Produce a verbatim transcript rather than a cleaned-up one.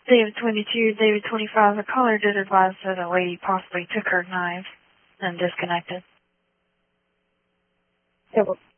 David twenty-two, David twenty-five, the caller did advise that a lady possibly took her knives and disconnected. So